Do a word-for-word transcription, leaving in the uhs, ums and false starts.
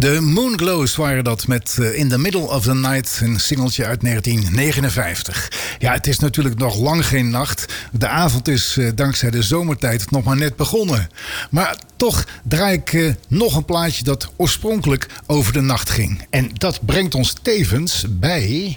De Moonglows waren dat met uh, In the Middle of the Night, een singeltje uit negentien negenenvijftig. Ja, het is natuurlijk nog lang geen nacht. De avond is uh, dankzij de zomertijd nog maar net begonnen. Maar toch draai ik uh, nog een plaatje dat oorspronkelijk over de nacht ging. En dat brengt ons tevens bij...